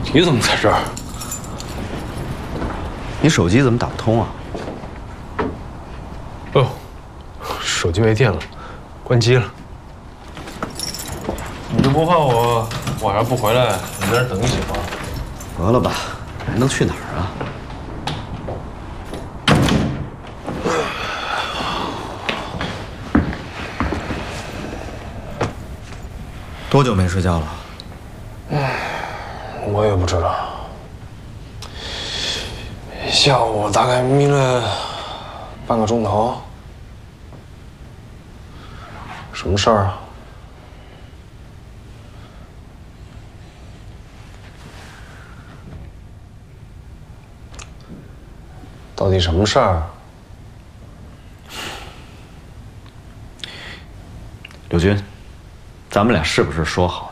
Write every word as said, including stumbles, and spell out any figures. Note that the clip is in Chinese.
你怎么在这儿？ 你手机怎么打不通啊？ 哦，手机没电了，关机了。你就不怕我晚上不回来，你在这等醒吗？ 得了吧，还能去哪儿啊？多久没睡觉了？ 嗯，我也不知道。下午大概眯了半个钟头。什么事儿啊？到底什么事儿？ 刘军，咱们俩是不是说好